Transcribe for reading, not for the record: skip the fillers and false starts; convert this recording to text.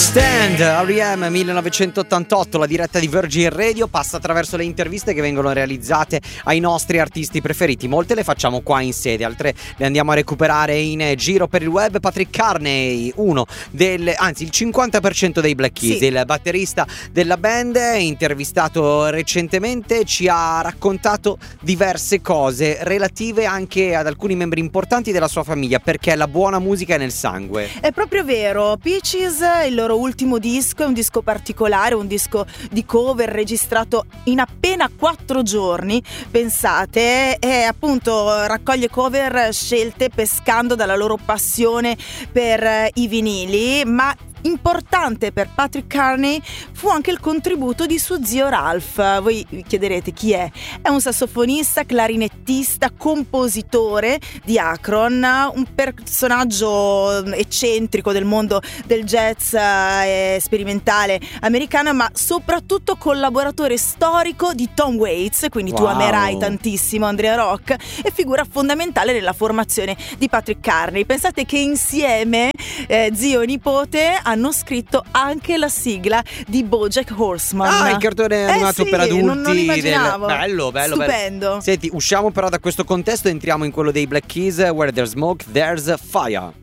Stand, R.E.M. 1988, la diretta di Virgin Radio passa attraverso le interviste che vengono realizzate ai nostri artisti preferiti. Molte le facciamo qua in sede, altre le andiamo a recuperare in giro per il web. Patrick Carney, il 50% dei Black Keys, sì, il batterista della band, intervistato recentemente, ci ha raccontato diverse cose relative anche ad alcuni membri importanti della sua famiglia, perché la buona musica è nel sangue. È proprio vero. Peaches, il loro ultimo disco, è un disco particolare, un disco di cover registrato in appena 4 giorni, pensate, e appunto raccoglie cover scelte pescando dalla loro passione per i vinili, ma importante per Patrick Carney fu anche il contributo di suo zio Ralph. Voi vi chiederete chi è? È un sassofonista, clarinettista, compositore di Akron, un personaggio eccentrico del mondo del jazz sperimentale americano, ma soprattutto collaboratore storico di Tom Waits, quindi tu amerai tantissimo Andrea Rock, e figura fondamentale nella formazione di Patrick Carney. Pensate che insieme zio e nipote hanno scritto anche la sigla di BoJack Horseman. Il cartone animato sì, per adulti. non immaginavo. Bello. Stupendo. Senti, usciamo però da questo contesto e entriamo in quello dei Black Keys. Where there's smoke, there's fire.